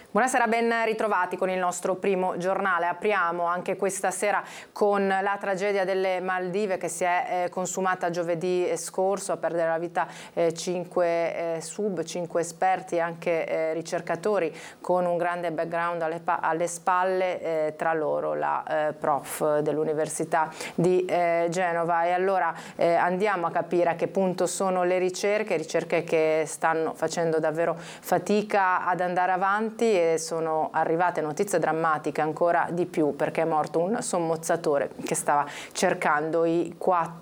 Buonasera, ben ritrovati con il nostro primo giornale. Apriamo anche questa sera con la tragedia delle Maldive che si è consumata giovedì scorso. A perdere la vita 5 esperti e anche ricercatori con un grande background alle spalle, tra loro la prof dell'Università di Genova. E allora andiamo a capire a che punto sono le ricerche che stanno facendo davvero fatica ad andare avanti, e sono arrivate notizie drammatiche ancora di più, perché è morto un sommozzatore che stava cercando i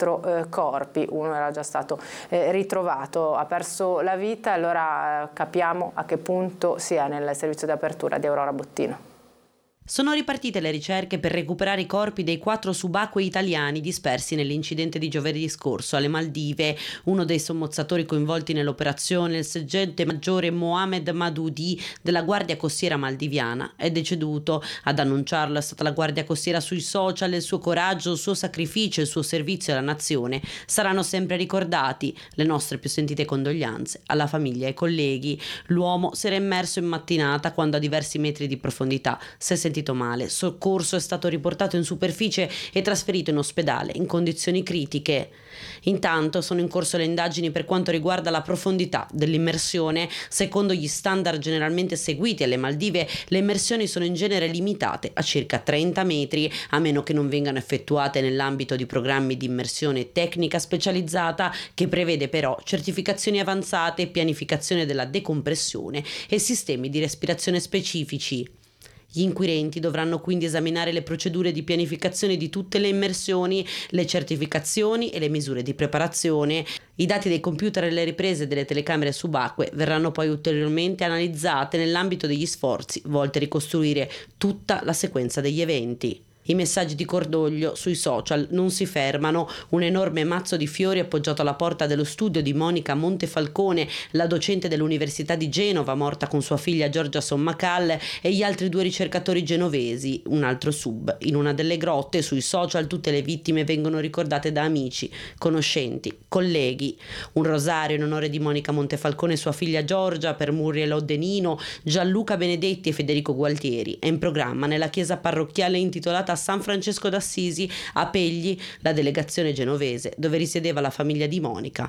4 corpi. Uno era già stato ritrovato, ha perso la vita. Allora capiamo a che punto sia nel servizio di apertura di Aurora Bottino. Sono ripartite le ricerche per recuperare i corpi dei 4 subacquei italiani dispersi nell'incidente di giovedì scorso alle Maldive. Uno dei sommozzatori coinvolti nell'operazione, il sergente maggiore Mohamed Madoudi della Guardia Costiera maldiviana, è deceduto. Ad annunciarlo è stata la Guardia Costiera sui social. Il suo coraggio, il suo sacrificio e il suo servizio alla nazione saranno sempre ricordati. Le nostre più sentite condoglianze alla famiglia e ai colleghi. L'uomo si era immerso in mattinata quando a diversi metri di profondità si è sentito male. Soccorso, è stato riportato in superficie e trasferito in ospedale in condizioni critiche. Intanto sono in corso le indagini per quanto riguarda la profondità dell'immersione. Secondo gli standard generalmente seguiti alle Maldive, le immersioni sono in genere limitate a circa 30 metri, a meno che non vengano effettuate nell'ambito di programmi di immersione tecnica specializzata, che prevede però certificazioni avanzate, pianificazione della decompressione e sistemi di respirazione specifici. Gli inquirenti dovranno quindi esaminare le procedure di pianificazione di tutte le immersioni, le certificazioni e le misure di preparazione. I dati dei computer e le riprese delle telecamere subacquee verranno poi ulteriormente analizzate nell'ambito degli sforzi volti a ricostruire tutta la sequenza degli eventi. I messaggi di cordoglio sui social non si fermano. Un enorme mazzo di fiori appoggiato alla porta dello studio di Monica Montefalcone, la docente dell'Università di Genova, morta con sua figlia Giorgia Sommacal, e gli altri 2 ricercatori genovesi, un altro sub. In una delle grotte, sui social, tutte le vittime vengono ricordate da amici, conoscenti, colleghi. Un rosario in onore di Monica Montefalcone e sua figlia Giorgia, per Muriel Odenino, Gianluca Benedetti e Federico Gualtieri è in programma nella chiesa parrocchiale intitolata a San Francesco d'Assisi a Pegli, la delegazione genovese, dove risiedeva la famiglia di Monica.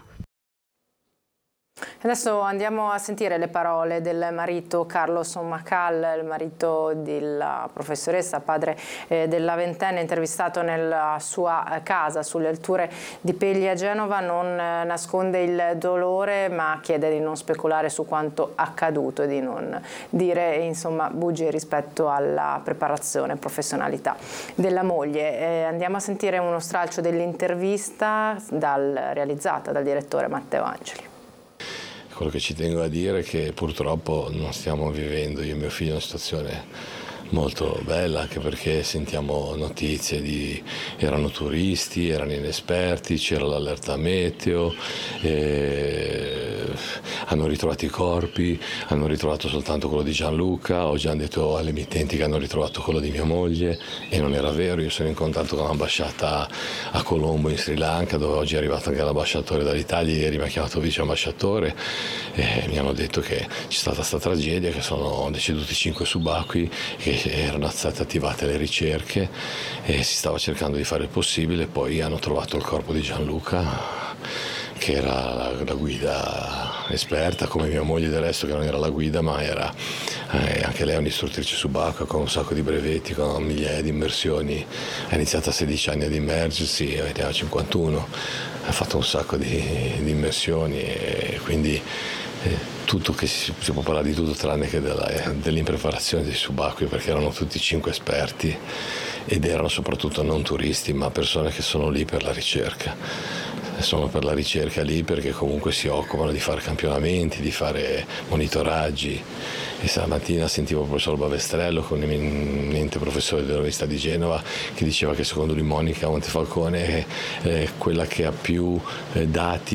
Adesso andiamo a sentire le parole del marito Carlo Sommacal, il marito della professoressa, padre della ventenne, intervistato nella sua casa sulle alture di Pegli a Genova. Non nasconde il dolore, ma chiede di non speculare su quanto accaduto e di non dire bugie rispetto alla preparazione e professionalità della moglie. Andiamo a sentire uno stralcio dell'intervista realizzata dal direttore Matteo Angeli. Quello che ci tengo a dire è che purtroppo non stiamo vivendo, io e mio figlio, una situazione molto bella, anche perché sentiamo notizie erano turisti, erano inesperti, c'era l'allerta meteo, hanno ritrovato i corpi, hanno ritrovato soltanto quello di Gianluca. Ho già detto alle emittenti che hanno ritrovato quello di mia moglie, e non era vero. Io sono in contatto con l'ambasciata a Colombo in Sri Lanka, dove oggi è arrivato anche l'ambasciatore dall'Italia. Ieri mi ha chiamato vice ambasciatore e mi hanno detto che c'è stata questa tragedia, che sono deceduti 5 subacquei, che erano state attivate le ricerche e si stava cercando di fare il possibile. Poi hanno trovato il corpo di Gianluca, che era la guida esperta, come mia moglie del resto, che non era la guida, ma era anche lei un'istruttrice subacquea con un sacco di brevetti, con migliaia di immersioni. Ha iniziato a 16 anni ad immergersi, ne ha 51, ha fatto un sacco di immersioni, e quindi tutto, che si può parlare di tutto tranne che dell'impreparazione dei subacquei, perché erano tutti 5 esperti ed erano soprattutto non turisti, ma persone che sono lì per la ricerca. Sono per la ricerca lì perché comunque si occupano di fare campionamenti, di fare monitoraggi. E stamattina sentivo il professor Bavestrello, con l'eminente professore dell'Università di Genova, che diceva che secondo lui Monica Montefalcone è quella che ha più dati